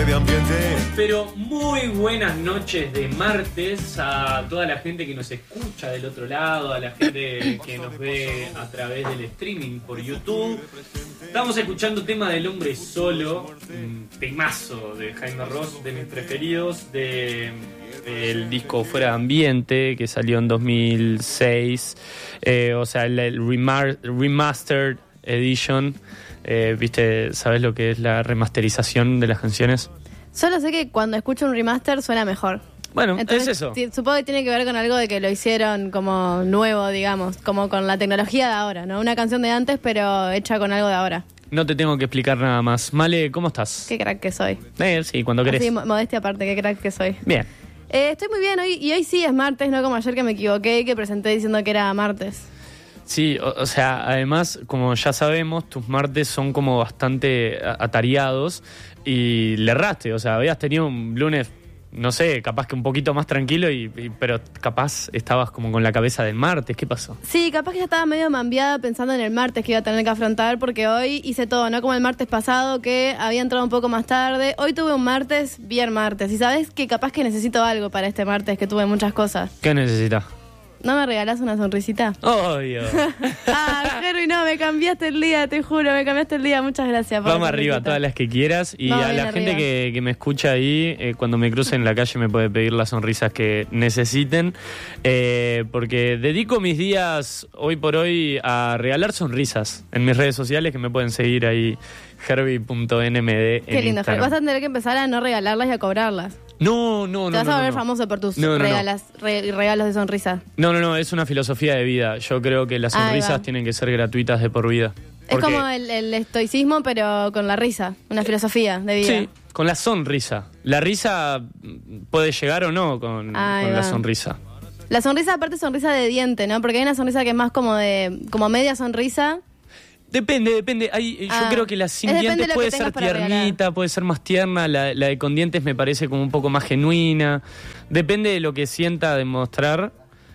Pero muy buenas noches de martes a toda la gente que nos escucha del otro lado, a la gente que nos ve a través del streaming por YouTube. Estamos escuchando tema del hombre solo, un temazo de Jaime Ross, de mis preferidos, del disco Fuera de Ambiente, que salió en 2006, o sea, el Remastered Edition. ¿Viste? ¿Sabes lo que es la remasterización de las canciones? Solo sé que cuando escucho un remaster suena mejor. Bueno, entonces, es eso. Supongo que tiene que ver con algo de que lo hicieron como nuevo, digamos, como con la tecnología de ahora, ¿no? Una canción de antes, pero hecha con algo de ahora. No te tengo que explicar nada más. Male, ¿cómo estás? Qué crack que soy. Sí, cuando querés. Así, modestia aparte, qué crack que soy. Bien. Estoy muy bien hoy, y hoy sí es martes, no como ayer que me equivoqué y que presenté diciendo que era martes. Sí, o sea, además, como ya sabemos, tus martes son como bastante atareados y le erraste. O sea, habías tenido un lunes, no sé, capaz que un poquito más tranquilo, pero capaz estabas como con la cabeza del martes. ¿Qué pasó? Sí, capaz que ya estaba medio mambiada pensando en el martes que iba a tener que afrontar, porque hoy hice todo, no como el martes pasado que había entrado un poco más tarde. Hoy tuve un martes bien martes. Y sabes que capaz que necesito algo para este martes, que tuve muchas cosas. ¿Qué necesitas? ¿No me regalás una sonrisita? Obvio. Jerry, no, me cambiaste el día, te juro, me cambiaste el día. Muchas gracias. Vamos arriba, todas las que quieras. Y vamos a la gente que me escucha ahí, cuando me cruce en la calle me puede pedir las sonrisas que necesiten. Porque dedico mis días hoy por hoy a regalar sonrisas en mis redes sociales, que me pueden seguir ahí, Herbie.nmd. Qué lindo, Jerry. Vas a tener que empezar a no regalarlas y a cobrarlas. No. Te vas a volver famoso por tus regalos de sonrisa. No, es una filosofía de vida. Yo creo que las sonrisas tienen que ser gratuitas de por vida. Es como el estoicismo, pero con la risa. Una filosofía de vida. Sí, con la sonrisa. La risa puede llegar o no con la sonrisa. La sonrisa, aparte, es sonrisa de diente, ¿no? Porque hay una sonrisa que es más como media sonrisa. Depende. Yo creo que la sin dientes puede ser tiernita, puede ser más tierna. La de con dientes me parece como un poco más genuina. Depende de lo que sienta demostrar.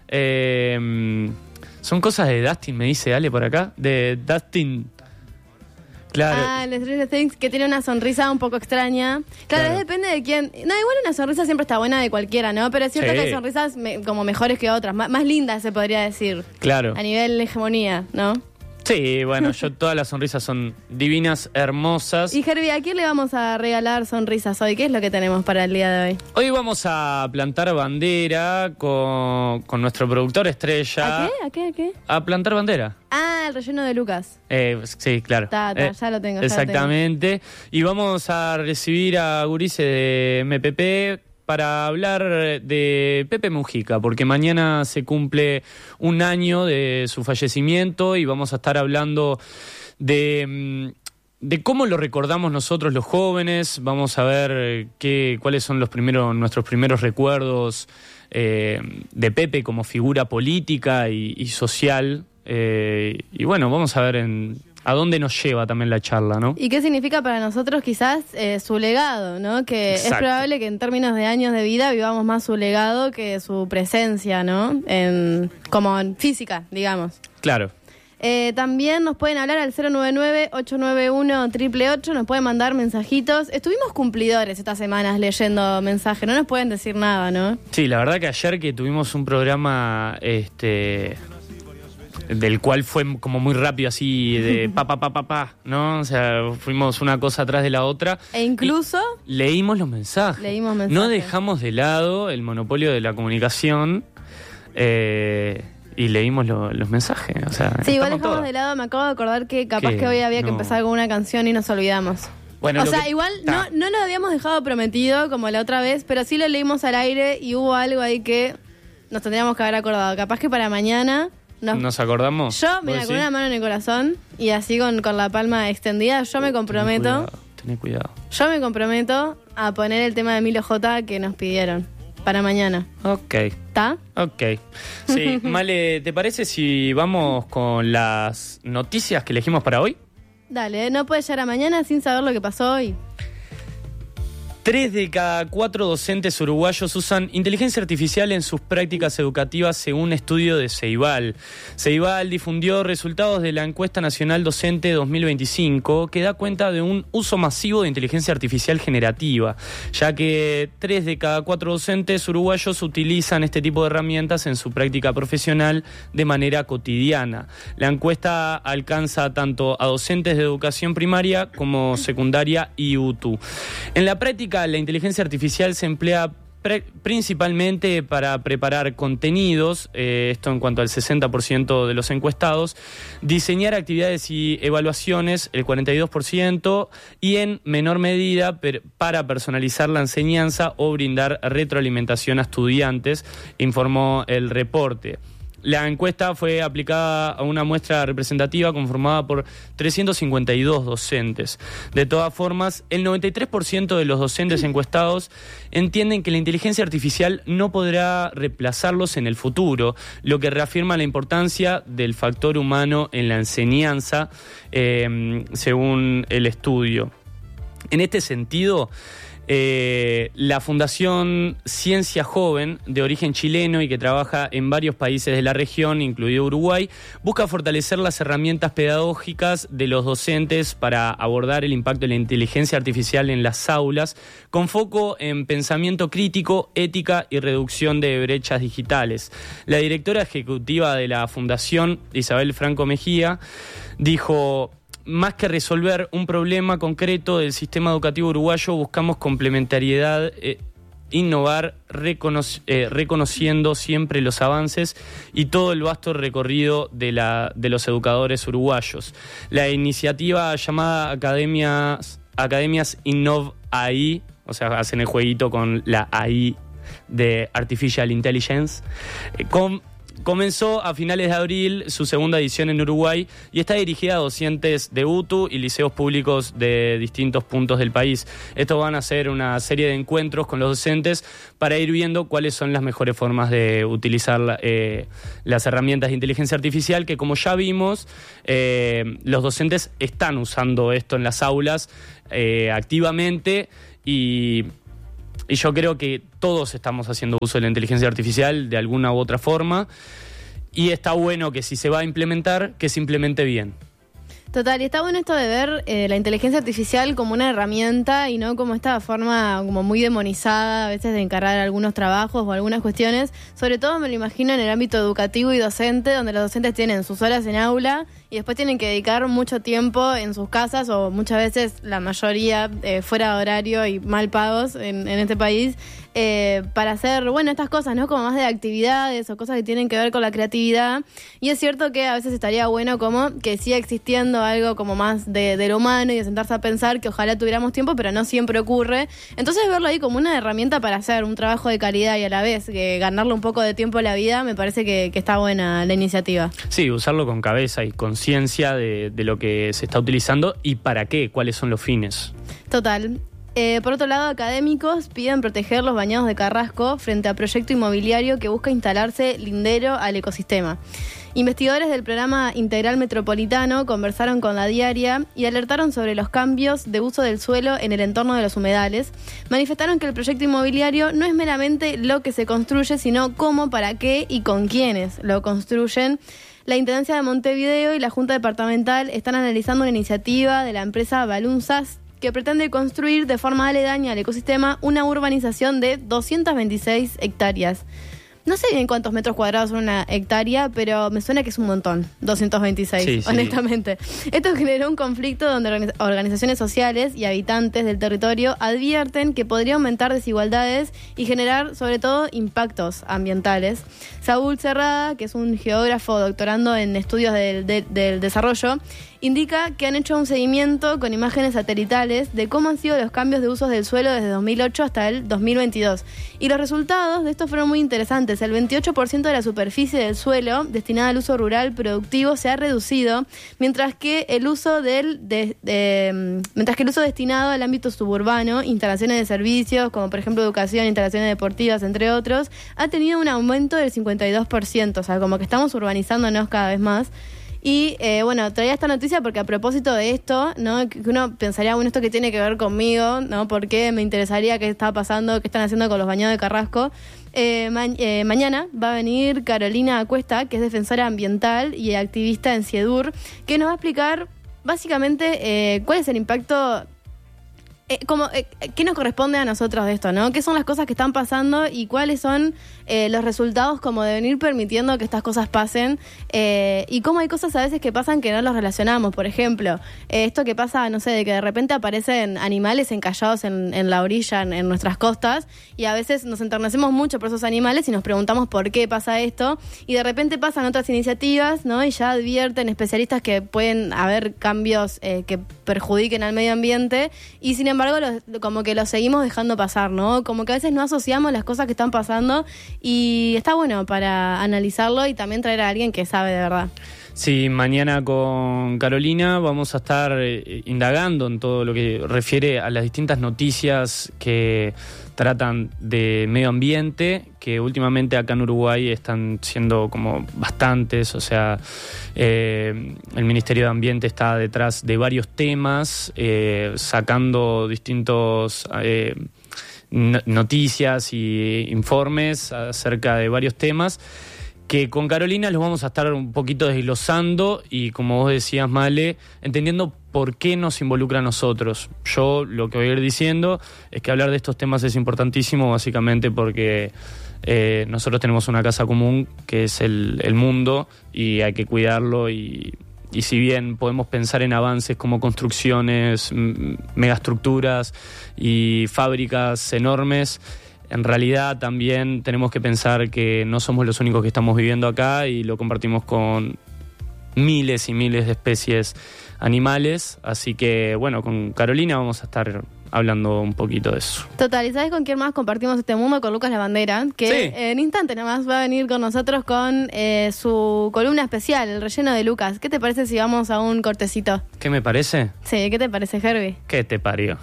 Son cosas de Dustin, me dice Ale por acá. De Dustin. Claro. El Stranger Things, que tiene una sonrisa un poco extraña. Claro, depende de quién. No, igual una sonrisa siempre está buena de cualquiera, ¿no? Pero es cierto que hay sonrisas como mejores que otras. Más lindas, se podría decir. Claro. A nivel hegemonía, ¿no? Sí, bueno, todas las sonrisas son divinas, hermosas. Y Herbie, ¿a quién le vamos a regalar sonrisas hoy? ¿Qué es lo que tenemos para el día de hoy? Hoy vamos a plantar bandera con nuestro productor estrella. ¿A qué? A plantar bandera. El relleno de Lucas. Sí, claro. Ya lo tengo. Exactamente. Y vamos a recibir a Gurice de MPP para hablar de Pepe Mujica, porque mañana se cumple un año de su fallecimiento y vamos a estar hablando de cómo lo recordamos nosotros los jóvenes. Vamos a ver cuáles son nuestros primeros recuerdos de Pepe como figura política y social. Y bueno, vamos a ver a dónde nos lleva también la charla, ¿no? ¿Y qué significa para nosotros quizás su legado, ¿no? Que Exacto. Es probable que en términos de años de vida vivamos más su legado que su presencia, ¿no? Como en física, digamos. Claro. También nos pueden hablar al 099-891-888, nos pueden mandar mensajitos. Estuvimos cumplidores estas semanas leyendo mensajes, no nos pueden decir nada, ¿no? Sí, la verdad que ayer que tuvimos un programa del cual fue como muy rápido, así de pa, ¿no? O sea, fuimos una cosa atrás de la otra. E incluso leímos los mensajes. No dejamos de lado el monopolio de la comunicación y leímos los mensajes. O sea, sí, igual dejamos de lado, me acabo de acordar que capaz que hoy había que empezar con una canción y nos olvidamos. Bueno, o sea, igual no lo habíamos dejado prometido como la otra vez, pero sí lo leímos al aire y hubo algo ahí que nos tendríamos que haber acordado. Capaz que para mañana... ¿Nos acordamos? Yo, mira, con una mano en el corazón y así con la palma extendida, yo me comprometo... Tené cuidado. Yo me comprometo a poner el tema de Emilio J que nos pidieron para mañana. Ok. ¿Está? Ok. Sí, Male, ¿te parece si vamos con las noticias que elegimos para hoy? Dale, no puedes llegar a mañana sin saber lo que pasó hoy. 3 de cada 4 docentes uruguayos usan inteligencia artificial en sus prácticas educativas, según un estudio de Ceibal. Ceibal difundió resultados de la encuesta nacional docente 2025, que da cuenta de un uso masivo de inteligencia artificial generativa, ya que 3 de cada 4 docentes uruguayos utilizan este tipo de herramientas en su práctica profesional de manera cotidiana. La encuesta alcanza tanto a docentes de educación primaria como secundaria y UTU. En la práctica, la inteligencia artificial se emplea principalmente para preparar contenidos, esto en cuanto al 60% de los encuestados, diseñar actividades y evaluaciones, el 42%, y en menor medida para personalizar la enseñanza o brindar retroalimentación a estudiantes, informó el reporte. La encuesta fue aplicada a una muestra representativa conformada por 352 docentes. De todas formas, el 93% de los docentes encuestados entienden que la inteligencia artificial no podrá reemplazarlos en el futuro, lo que reafirma la importancia del factor humano en la enseñanza, según el estudio. En este sentido, la Fundación Ciencia Joven, de origen chileno y que trabaja en varios países de la región, incluido Uruguay, busca fortalecer las herramientas pedagógicas de los docentes para abordar el impacto de la inteligencia artificial en las aulas, con foco en pensamiento crítico, ética y reducción de brechas digitales. La directora ejecutiva de la Fundación, Isabel Franco Mejía, dijo: más que resolver un problema concreto del sistema educativo uruguayo, buscamos complementariedad, innovar, reconociendo siempre los avances y todo el vasto recorrido de los educadores uruguayos. La iniciativa llamada Academias Innov AI, o sea, hacen el jueguito con la AI de Artificial Intelligence, comenzó a finales de abril su segunda edición en Uruguay y está dirigida a docentes de UTU y liceos públicos de distintos puntos del país. Estos van a ser una serie de encuentros con los docentes para ir viendo cuáles son las mejores formas de utilizar las herramientas de inteligencia artificial, que, como ya vimos, los docentes están usando esto en las aulas activamente, y yo creo que todos estamos haciendo uso de la inteligencia artificial de alguna u otra forma, y está bueno que si se va a implementar, que se implemente bien. Total, y está bueno esto de ver la inteligencia artificial como una herramienta y no como esta forma como muy demonizada a veces de encarar algunos trabajos o algunas cuestiones. Sobre todo me lo imagino en el ámbito educativo y docente, donde los docentes tienen sus horas en aula y después tienen que dedicar mucho tiempo en sus casas, o muchas veces la mayoría fuera de horario y mal pagos en este país, para hacer, bueno, estas cosas, ¿no? Como más de actividades o cosas que tienen que ver con la creatividad. Y es cierto que a veces estaría bueno como que siga existiendo algo como más de lo humano y de sentarse a pensar, que ojalá tuviéramos tiempo, pero no siempre ocurre. Entonces verlo ahí como una herramienta para hacer un trabajo de calidad y a la vez que ganarle un poco de tiempo a la vida, me parece que está buena la iniciativa. Sí, usarlo con cabeza y conciencia de lo que se está utilizando y para qué, cuáles son los fines. Total. Por otro lado, académicos piden proteger los bañados de Carrasco frente a proyecto inmobiliario que busca instalarse lindero al ecosistema. Investigadores del Programa Integral Metropolitano conversaron con La Diaria y alertaron sobre los cambios de uso del suelo en el entorno de los humedales. Manifestaron que el proyecto inmobiliario no es meramente lo que se construye, sino cómo, para qué y con quiénes lo construyen. La Intendencia de Montevideo y la Junta Departamental están analizando una iniciativa de la empresa Balunzas que pretende construir de forma aledaña al ecosistema una urbanización de 226 hectáreas. No sé bien cuántos metros cuadrados son una hectárea, pero me suena que es un montón, 226, sí, honestamente. Sí. Esto generó un conflicto donde organizaciones sociales y habitantes del territorio advierten que podría aumentar desigualdades y generar, sobre todo, impactos ambientales. Saúl Cerrada, que es un geógrafo doctorando en estudios del desarrollo, indica que han hecho un seguimiento con imágenes satelitales de cómo han sido los cambios de usos del suelo desde 2008 hasta el 2022. Y los resultados de esto fueron muy interesantes. El 28% de la superficie del suelo destinada al uso rural productivo se ha reducido, mientras que el uso destinado al ámbito suburbano, instalaciones de servicios, como por ejemplo educación, instalaciones deportivas, entre otros, ha tenido un aumento del 52%. O sea, como que estamos urbanizándonos cada vez más. Y bueno, traía esta noticia porque a propósito de esto, ¿no? Que uno pensaría, bueno, ¿esto qué tiene que ver conmigo? ¿No? ¿Por qué me interesaría qué está pasando, qué están haciendo con los bañados de Carrasco? Mañana va a venir Carolina Cuesta, que es defensora ambiental y activista en Ciedur, que nos va a explicar básicamente cuál es el impacto, ¿qué nos corresponde a nosotros de esto, ¿no? ¿Qué son las cosas que están pasando y cuáles son los resultados como de venir permitiendo que estas cosas pasen? Y cómo hay cosas a veces que pasan que no los relacionamos. Por ejemplo, esto que pasa, no sé, de que de repente aparecen animales encallados en la orilla, en nuestras costas, y a veces nos enternecemos mucho por esos animales y nos preguntamos por qué pasa esto, y de repente pasan otras iniciativas, ¿no? Y ya advierten especialistas que pueden haber cambios que perjudiquen al medio ambiente, y sin embargo como que lo seguimos dejando pasar, ¿no? Como que a veces no asociamos las cosas que están pasando, y está bueno para analizarlo y también traer a alguien que sabe de verdad. Sí, mañana con Carolina vamos a estar indagando en todo lo que refiere a las distintas noticias que tratan de medio ambiente, que últimamente acá en Uruguay están siendo como bastantes. O sea, el Ministerio de Ambiente está detrás de varios temas, sacando distintos noticias y informes acerca de varios temas, que con Carolina los vamos a estar un poquito desglosando y, como vos decías, Male, entendiendo por qué nos involucra a nosotros. Yo lo que voy a ir diciendo es que hablar de estos temas es importantísimo, básicamente porque nosotros tenemos una casa común que es el mundo, y hay que cuidarlo, y si bien podemos pensar en avances como construcciones, megaestructuras y fábricas enormes, en realidad también tenemos que pensar que no somos los únicos que estamos viviendo acá, y lo compartimos con miles y miles de especies animales. Así que bueno, con Carolina vamos a estar hablando un poquito de eso. Total, ¿y sabes con quién más compartimos este mundo? Con Lucas Lavandera, que sí, en instante nada más va a venir con nosotros con su columna especial, El Relleno de Lucas. ¿Qué te parece si vamos a un cortecito? ¿Qué me parece? Sí, ¿qué te parece, Herbie? ¿Qué te parió?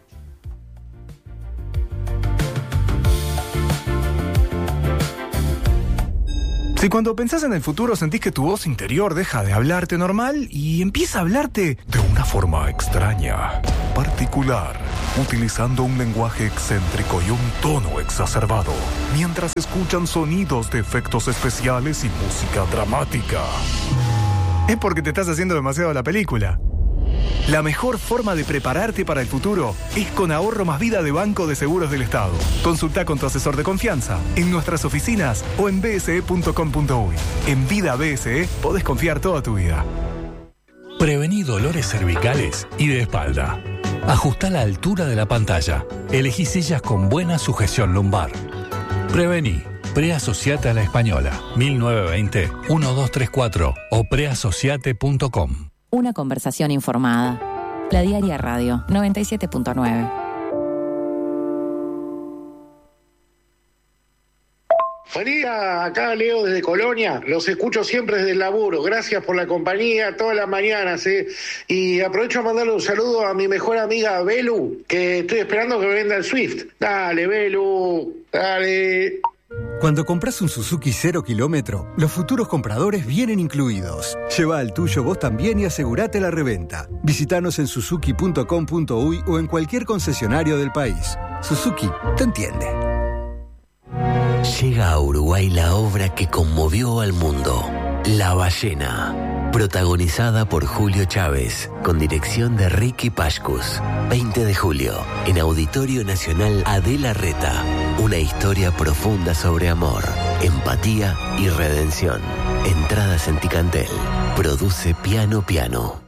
Si cuando pensás en el futuro sentís que tu voz interior deja de hablarte normal y empieza a hablarte de una forma extraña, particular, utilizando un lenguaje excéntrico y un tono exacerbado, mientras escuchan sonidos de efectos especiales y música dramática, es porque te estás haciendo demasiado la película. La mejor forma de prepararte para el futuro es con Ahorro Más Vida de Banco de Seguros del Estado. Consulta con tu asesor de confianza en nuestras oficinas o en bse.com.uy. En Vida BSE podés confiar toda tu vida. Prevení dolores cervicales y de espalda. Ajustá la altura de la pantalla. Elegí sillas con buena sujeción lumbar. Prevení. Preasociate a la Española. 1920-1234 o preasociate.com. Una conversación informada. La Diaria Radio 97.9. Buen día, acá Leo desde Colonia. Los escucho siempre desde el laburo. Gracias por la compañía todas las mañanas. Y aprovecho a mandarle un saludo a mi mejor amiga Belu, que estoy esperando que venda el Swift. Dale, Belu, dale. Cuando compras un Suzuki 0 kilómetro, los futuros compradores vienen incluidos. Lleva al tuyo vos también y asegurate la reventa. Visítanos en suzuki.com.uy o en cualquier concesionario del país. Suzuki te entiende. Llega a Uruguay la obra que conmovió al mundo, La Ballena. Protagonizada por Julio Chávez, con dirección de Ricky Pashkus. 20 de julio, en Auditorio Nacional Adela Reta. Una historia profunda sobre amor, empatía y redención. Entradas en Ticantel. Produce Piano Piano.